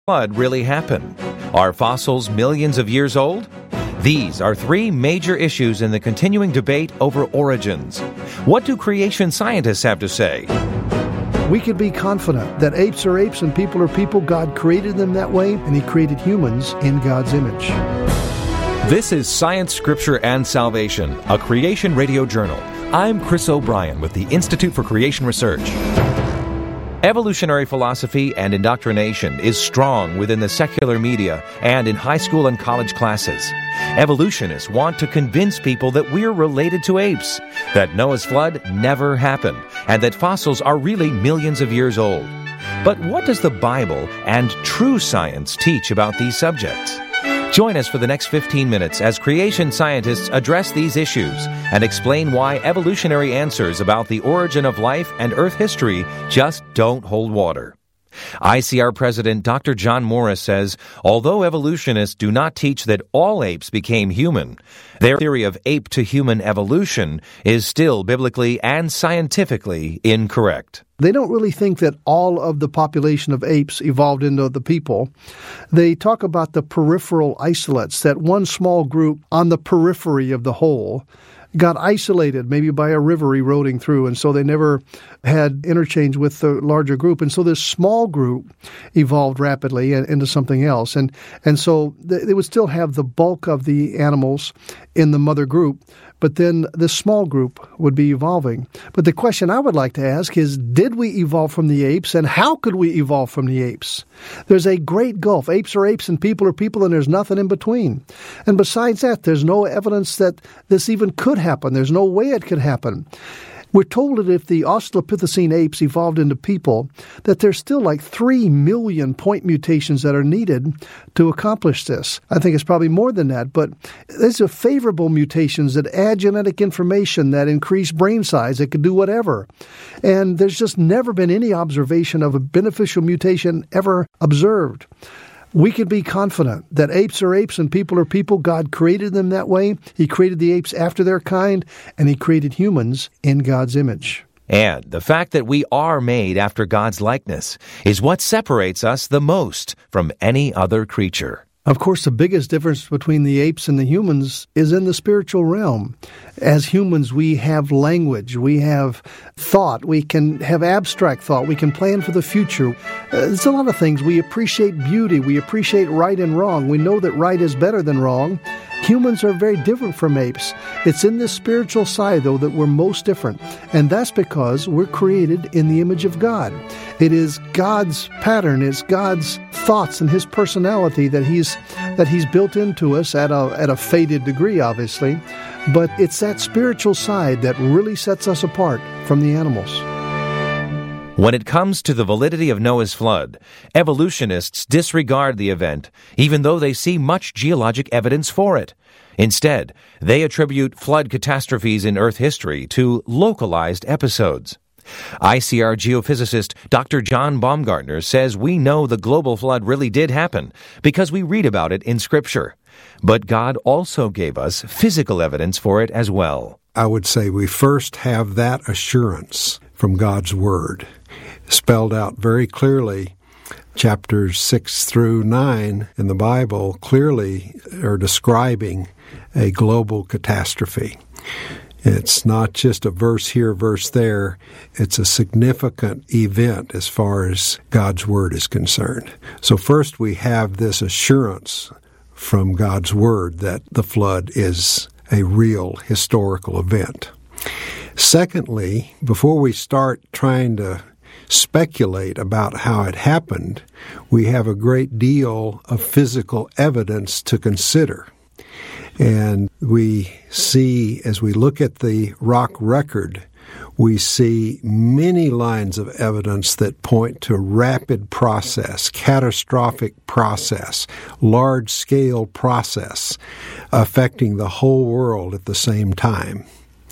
flood really happen? Are fossils millions of years old? These are three major issues in the continuing debate over origins. What do creation scientists have to say? We can be confident that apes are apes and people are people. God created them that way, and He created humans in God's image. This is Science, Scripture, and Salvation, a Creation Radio Journal. I'm Chris O'Brien with the Institute for Creation Research. Evolutionary philosophy and indoctrination is strong within the secular media and in high school and college classes. Evolutionists want to convince people that we're related to apes, that Noah's flood never happened, and that fossils are really millions of years old. But what does the Bible and true science teach about these subjects? Join us for the next 15 minutes as creation scientists address these issues and explain why evolutionary answers about the origin of life and Earth history just don't hold water. ICR President Dr. John Morris says, although evolutionists do not teach that all apes became human, their theory of ape-to-human evolution is still biblically and scientifically incorrect. They don't really think that all of the population of apes evolved into the people. They talk about the peripheral isolates, that one small group on the periphery of the whole got isolated maybe by a river eroding through, and so they never had interchange with the larger group. And so this small group evolved rapidly into something else. And so they would still have the bulk of the animals in the mother group, but then this small group would be evolving. But the question I would like to ask is, did we evolve from the apes, and how could we evolve from the apes? There's a great gulf. Apes are apes and people are people, and there's nothing in between. And besides that, there's no evidence that this even could happen. There's no way it could happen. We're told that if the Australopithecine apes evolved into people, that there's still like 3 million point mutations that are needed to accomplish this. I think it's probably more than that, but these are favorable mutations that add genetic information, that increase brain size, that could do whatever. And there's just never been any observation of a beneficial mutation ever observed. We can be confident that apes are apes and people are people. God created them that way. He created the apes after their kind, and He created humans in God's image. And the fact that we are made after God's likeness is what separates us the most from any other creature. Of course, the biggest difference between the apes and the humans is in the spiritual realm. As humans, we have language, we have thought, we can have abstract thought, we can plan for the future. There's a lot of things. We appreciate beauty, we appreciate right and wrong. We know that right is better than wrong. Humans are very different from apes. It's in this spiritual side, though, that we're most different. And that's because we're created in the image of God. It is God's pattern, it's God's thoughts and His personality that He's built into us at a faded degree, obviously. But it's that spiritual side that really sets us apart from the animals. When it comes to the validity of Noah's flood, evolutionists disregard the event, even though they see much geologic evidence for it. Instead, they attribute flood catastrophes in Earth history to localized episodes. ICR geophysicist Dr. John Baumgartner says we know the global flood really did happen because we read about it in Scripture. But God also gave us physical evidence for it as well. I would say we first have that assurance from God's Word, spelled out very clearly. Chapters 6 through 9 in the Bible clearly are describing a global catastrophe. It's not just a verse here, verse there. It's a significant event as far as God's Word is concerned. So first we have this assurance from God's Word that the flood is a real historical event. Secondly, before we start trying to speculate about how it happened, we have a great deal of physical evidence to consider. And we see, as we look at the rock record, we see many lines of evidence that point to rapid process, catastrophic process, large-scale process affecting the whole world at the same time.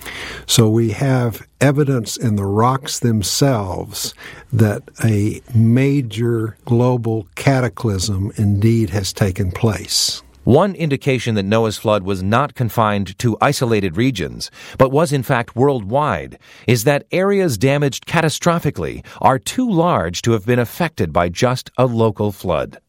So we have evidence in the rocks themselves that a major global cataclysm indeed has taken place. One indication that Noah's flood was not confined to isolated regions, but was in fact worldwide, is that areas damaged catastrophically are too large to have been affected by just a local flood.